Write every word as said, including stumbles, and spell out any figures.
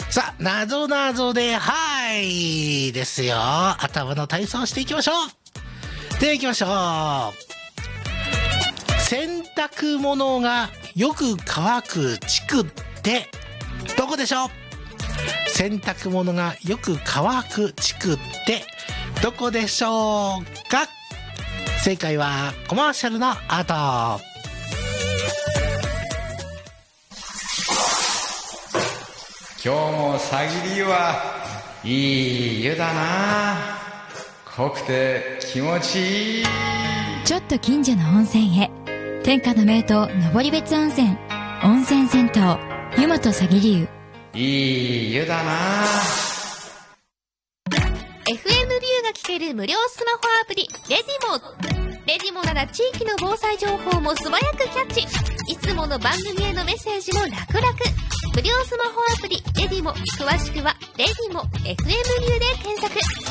さあ、なぞなぞではいですよ。頭の体操をしていきましょう。では行きましょう。洗濯物がよく乾く地区ってどこでしょう？洗濯物がよく乾く地区ってどこでしょうか？正解はコマーシャルの後。 今日もさぎりはいい湯だな。濃くて気持ちいい。 ちょっと近所の温泉へ。天下の名湯登別温泉、温泉銭湯湯本さぎり湯。 いい湯だな。 エフエム ビューが聞ける無料スマホアプリレディモ。レディモなら地域の防災情報も素早くキャッチ。いつもの番組へのメッセージも楽々。無料スマホアプリレディモ、詳しくはレディモ エフエム ビューで検索。